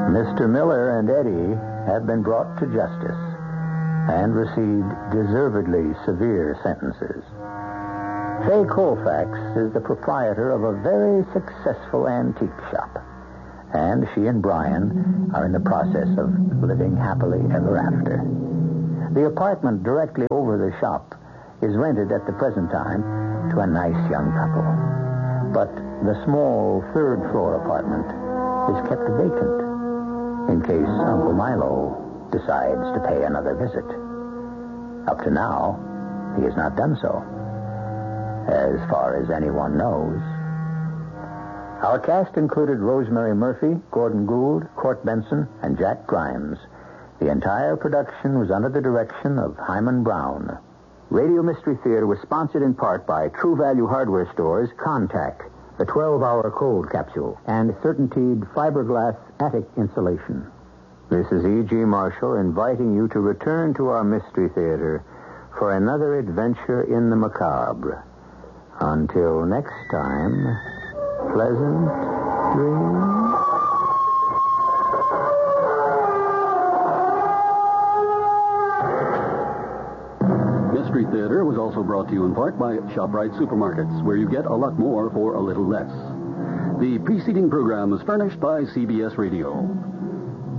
Mr. Miller and Eddie have been brought to justice and received deservedly severe sentences. Fay Colfax is the proprietor of a very successful antique shop, and she and Brian are in the process of living happily ever after. The apartment directly over the shop is rented at the present time to a nice young couple. But the small third-floor apartment is kept vacant in case Uncle Milo decides to pay another visit. Up to now, he has not done so, as far as anyone knows. Our cast included Rosemary Murphy, Gordon Gould, Court Benson, and Jack Grimes. The entire production was under the direction of Hyman Brown. Radio Mystery Theater was sponsored in part by True Value Hardware Stores, Contact, the 12-hour cold capsule, and Certainteed fiberglass attic insulation. This is E.G. Marshall inviting you to return to our Mystery Theater for another adventure in the macabre. Until next time, pleasant dreams. Mystery Theater was also brought to you in part by ShopRite Supermarkets, where you get a lot more for a little less. The preceding program was furnished by CBS Radio.